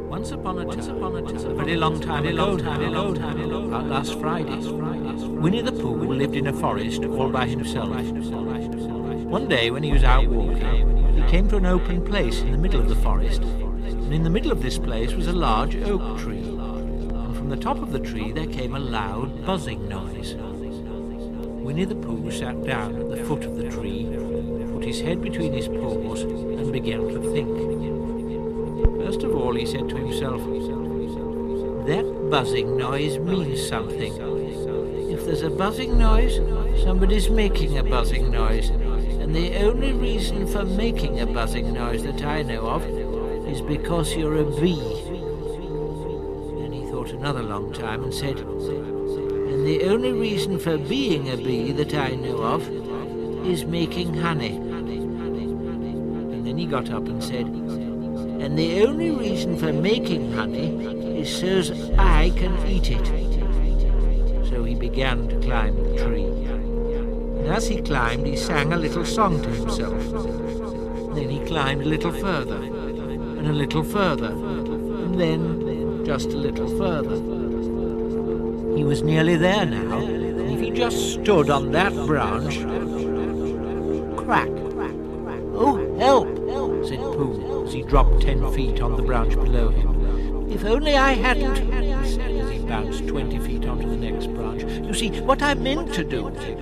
Once upon a time, a very long time ago, last Friday, Winnie the Pooh lived in a forest all by himself. One day when he was out walking, he came to an open place in the middle of the forest, and in the middle of this place was a large oak tree, and from the top of the tree there came a loud buzzing noise. Winnie the Pooh sat down at the foot of the tree, put his head between his paws, and began to think. First of all, he said to himself, "That buzzing noise means something. If there's a buzzing noise, somebody's making a buzzing noise, and the only reason for making a buzzing noise that I know of is because you're a bee." Then he thought another long time and said, "And the only reason for being a bee that I know of is making honey." And then he got up and said, "And the only reason for making honey is so's I can eat it." So he began to climb the tree. And as he climbed, he sang a little song to himself. Then he climbed a little further, and a little further, and then just a little further. He was nearly there now, and if he just stood on that branch... Crack! "Oh, help!" said Pooh, as he dropped 10 feet on the branch below him. "If only I hadn't," he said as he bounced 20 feet onto the next branch. "You see, what I meant to do," he